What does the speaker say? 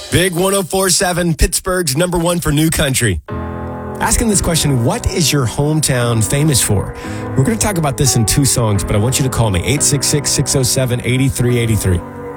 Big 104.7, Pittsburgh's number one for new country. Asking this question, what is your hometown famous for? We're going to talk about this in two songs, but I want you to call me, 866-607-8383.